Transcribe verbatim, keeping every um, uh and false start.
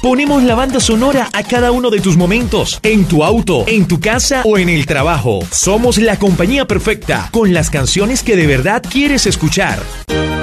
ponemos la banda sonora a cada uno de tus momentos, en tu auto, en tu casa o en el trabajo. Somos la compañía perfecta, con las canciones que de verdad quieres escuchar.